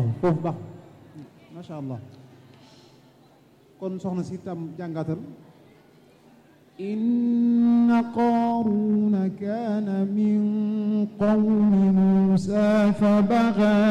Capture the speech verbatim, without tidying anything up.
foofu baax macha allah kon soxna si tam jàngatal inna qaaruna kaana min qawmi Muusaa fa bagaa